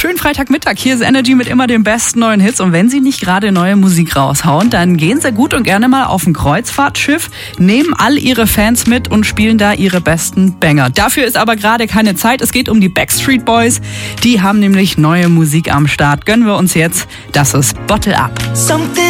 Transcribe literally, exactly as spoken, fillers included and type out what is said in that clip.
Schönen Freitagmittag, hier ist Energy mit immer den besten neuen Hits. Und wenn Sie nicht gerade neue Musik raushauen, dann gehen Sie gut und gerne mal auf ein Kreuzfahrtschiff, nehmen all Ihre Fans mit und spielen da Ihre besten Banger. Dafür ist aber gerade keine Zeit. Es geht um die Backstreet Boys. Die haben nämlich neue Musik am Start. Gönnen wir uns jetzt. Das ist Bottle Up. Something